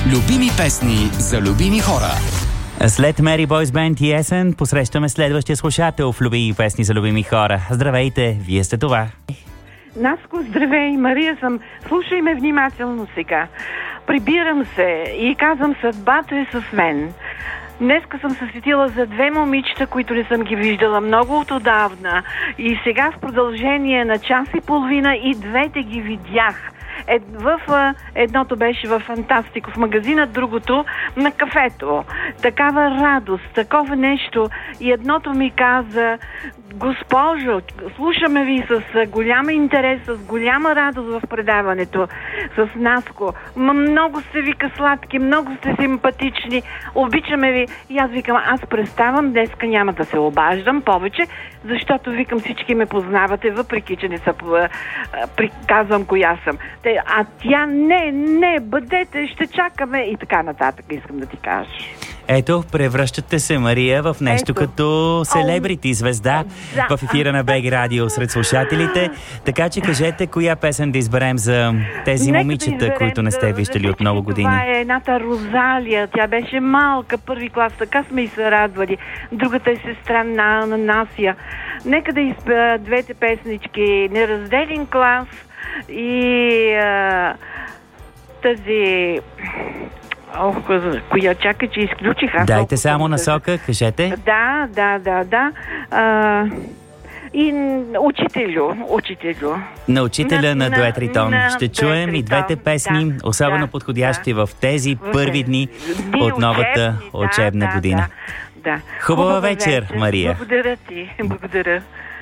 Любими песни за любими хора. След Mary Boys Band и Есен посрещаме следващия слушател в Любими песни за любими хора. Здравейте, вие сте това. Наско, здравей, Мария съм. Слушай ме внимателно сега. Прибирам се и казвам, съдбата е с мен. Днеска съм се сетила за две момичета, които не съм ги виждала много отдавна. И сега в продължение на час и половина и двете ги видях. Едното беше в Фантастико в магазина, другото на кафето. Такава радост, такова нещо. И едното ми каза: госпожо, слушаме ви с голям интерес, с голяма радост в предаването с Наско. Много сте, вика, сладки, много сте симпатични, обичаме ви. И аз викам, аз преставам, днеска няма да се обаждам повече, защото викам, всички ме познавате, въпреки че не са приказвам коя съм. А тя не, бъдете, ще чакаме и така нататък, искам да ти кажа. Ето, превръщате се, Мария, в нещо като селебрити, звезда в ефира на БГ Радио сред слушателите. Така че кажете, коя песен да изберем за тези момичета, които не сте виждали от много години. Това е едната Розалия. Тя беше малка, първи клас, така сме и се радвали. Другата е сестра на Насия. Нека да избера двете песнички. Неразделен клас и тази... коя чака, че изключиха. Дайте само насока, кажете. Да. И учителю. На учителя на дует ритон. Ще чуем и двете песни, особено подходящи в тези първи дни от новата учебна година. Да. Хубава вечер, Мария. Благодаря ти. Благодаря.